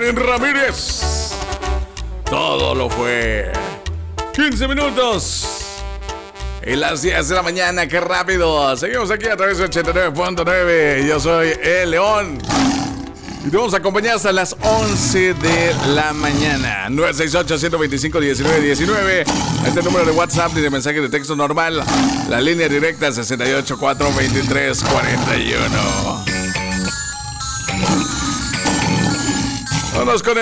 Lenin Ramírez. Todo lo fue. 15 minutos. Y las 10 de la mañana, qué rápido. Seguimos aquí a través de 89.9. Yo soy El León. Y te vamos a acompañar hasta las 11 de la mañana. 968-125-1919. Este número de WhatsApp y de mensaje de texto normal. La línea directa 684-2341. Vamos con el